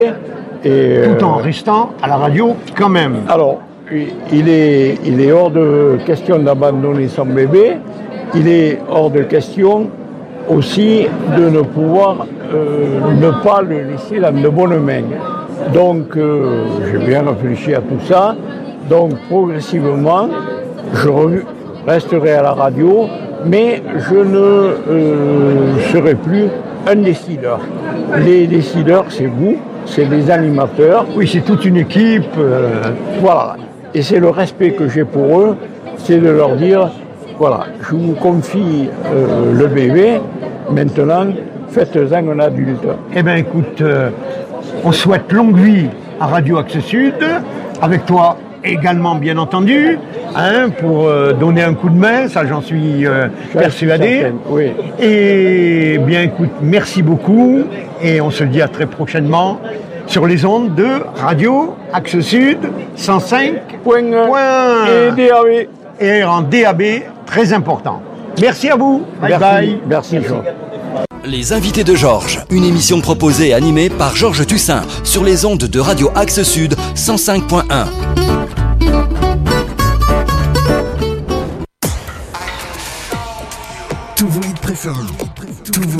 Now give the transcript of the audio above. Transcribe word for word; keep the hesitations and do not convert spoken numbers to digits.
Et, tout en euh, restant à la radio quand même. Alors, il est, il est hors de question d'abandonner son bébé. Il est hors de question aussi de ne pouvoir euh, ne pas le laisser dans de bonnes mains. Donc, euh, j'ai bien réfléchi à tout ça. Donc, progressivement, je re- resterai à la radio, mais je ne euh, serai plus un décideur. Les décideurs, c'est vous, c'est les animateurs. Oui, c'est toute une équipe. euh, Voilà. Et c'est le respect que j'ai pour eux, c'est de leur dire, voilà, je vous confie euh, le bébé, maintenant, faites-en un adulte. Eh bien, écoute, euh, on souhaite longue vie à Radio Axe Sud, avec toi également, bien entendu, hein, pour euh, donner un coup de main, ça j'en suis euh, persuadé. Certaine, oui. Et bien, écoute, merci beaucoup, et on se dit à très prochainement sur les ondes de Radio Axe Sud cent cinq Point un. Et D A B. et en D A B, très important. Merci à vous. Bye Merci, bye. merci, Jean. Les invités de Georges, une émission proposée et animée par Georges Tussin sur les ondes de Radio Axe Sud cent cinq point un. Tous vos hits préférés, tous vos